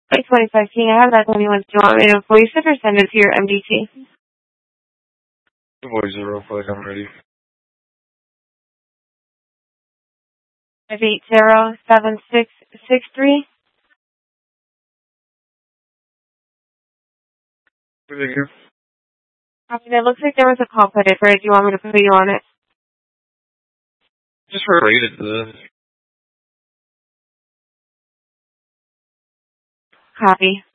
8:25 King, I have that 21. Do you want me to voice it or send it to your MDT? Voice it real quick, I'm ready. 580-7663. Thank you. It looks like there was a call put in for it. Do you want me to put you on it? Just related to this. Copy.